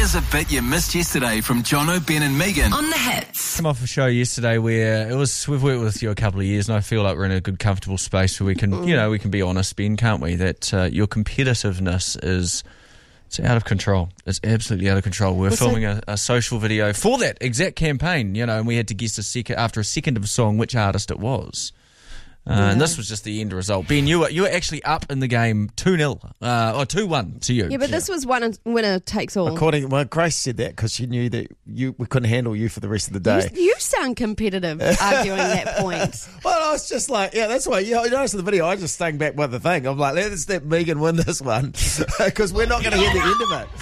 Here's a bit you missed yesterday from Jono, Ben and Megan on The Hits. Come off a show yesterday where we've worked with you a couple of years and I feel like we're in a good, comfortable space where we can, we can be honest, Ben, can't we? That your competitiveness it's out of control. It's absolutely out of control. We're filming a social video for that exact campaign, and we had to guess after a second of a song which artist it was. And this was just the end result. Ben, you were actually up in the game 2-0, or 2-1 to you. Yeah, but this was winner takes all. Grace said that because she knew that we couldn't handle you for the rest of the day. You sound competitive arguing that point. Well, I was just like, that's why. You notice in the video, I just sang back with the thing. I'm like, let's let Megan win this one because we're not going to hear the end of it.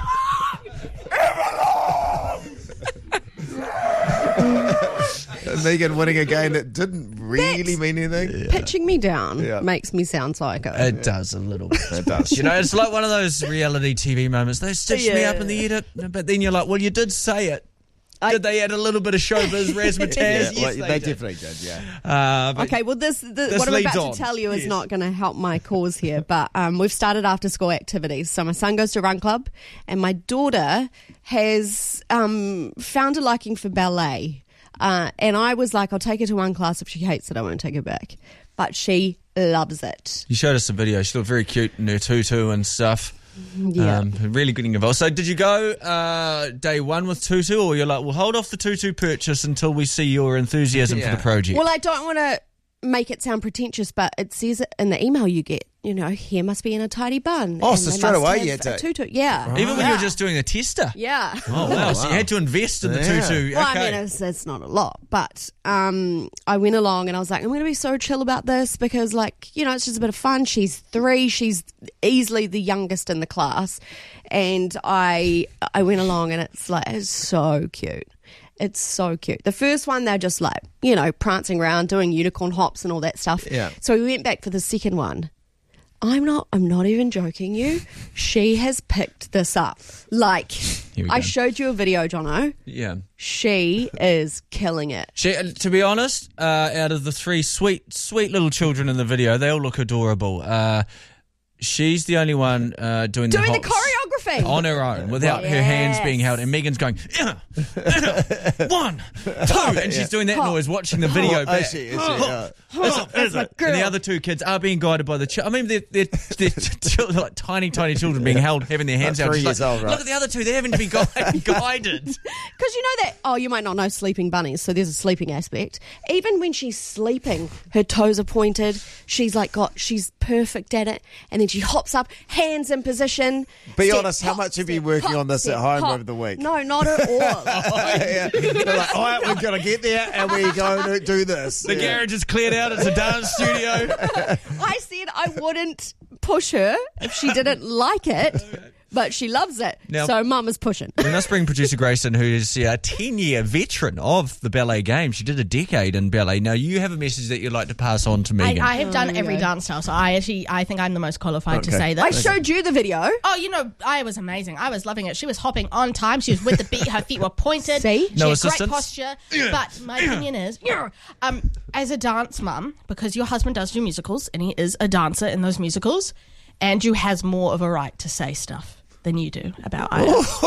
Megan winning a game that didn't really mean anything. Pitching me down makes me sound psycho. It does a little bit. It does. It's like one of those reality TV moments. They stitched me up in the edit, but then you're like, well, you did say it. Did they add a little bit of showbiz razzmatazz? Yes, they definitely did, yeah. Okay, well, this what I'm about to tell you is not going to help my cause here, but we've started after-school activities. So my son goes to run club, and my daughter has found a liking for ballet. And I was like, I'll take her to one class. If she hates it, I won't take her back. But she loves it. You showed us a video. She looked very cute in her tutu and stuff. Yeah. Really getting involved. So did you go day one with tutu, or you're like, well, hold off the tutu purchase until we see your enthusiasm for the project? Well, I don't want to make it sound pretentious, but it says it in the email you get. Hair must be in a tidy bun. Oh, so straight away you had to. Tutu. Yeah. Right. Even when you were just doing a tester? Yeah. Oh, wow. So you had to invest in the tutu. Well, okay. I mean, it's not a lot, but I went along and I was like, I'm going to be so chill about this because, it's just a bit of fun. She's 3. She's easily the youngest in the class. And I went along and it's so cute. It's so cute. The first one, they're just prancing around, doing unicorn hops and all that stuff. Yeah. So we went back for the second one. I'm not even joking you. She has picked this up. I showed you a video, Jono. Yeah. She is killing it. To be honest, out of the 3 sweet little children in the video, they all look adorable. She's the only one doing the choreography on her own without her hands being held, and Megan's going 1, 2, and she's doing that noise watching the video back. Is she? And the other 2 kids are being guided by the I mean, they're like tiny children being held, having their hands out. 3 years old, right? Look at the other 2; they're having to be guided. Because you know that. Oh, you might not know sleeping bunnies, so there's a sleeping aspect. Even when she's sleeping, her toes are pointed. She's she's perfect at it, and then she hops up, hands in position. Be honest, how much have you been working on this at home over the week? No, not at all. They're like, all right, we've got to get there, and we're going to do this. The garage is cleared out. It's a dance studio. I said I wouldn't push her if she didn't like it. But she loves it, so Mum is pushing. We must bring producer Grayson, who is a 10-year veteran of the ballet game. She did a decade in ballet. Now, you have a message that you'd like to pass on to Megan. I have done every dance style, so I think I'm the most qualified to say that. I showed you the video. Oh, I was amazing. I was loving it. She was hopping on time. She was with the beat. Her feet were pointed. See? She had great posture. But my opinion is, as a dance mum, because your husband does do musicals, and he is a dancer in those musicals, Andrew has more of a right to say stuff than you do about Ida.